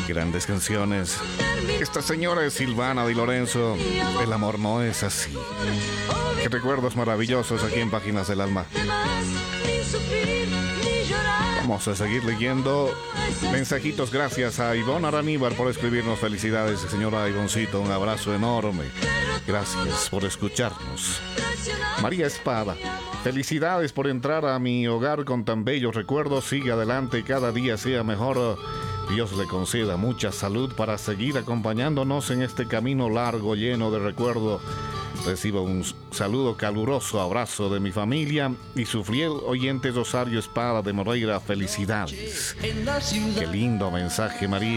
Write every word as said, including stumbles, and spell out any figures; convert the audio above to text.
Grandes canciones. Esta señora es Silvana Di Lorenzo. El amor no es así. Qué recuerdos maravillosos aquí en Páginas del Alma. Vamos a seguir leyendo mensajitos. Gracias a Ivonne Araníbar por escribirnos. Felicidades, señora Ivoncito. Un abrazo enorme. Gracias por escucharnos. María Espada. Felicidades por entrar a mi hogar con tan bellos recuerdos. Sigue adelante, cada día sea mejor. Dios le conceda mucha salud para seguir acompañándonos en este camino largo lleno de recuerdos. Recibo un saludo caluroso, abrazo de mi familia y su fiel oyente Rosario Espada de Moreira. Felicidades. Qué lindo mensaje, María.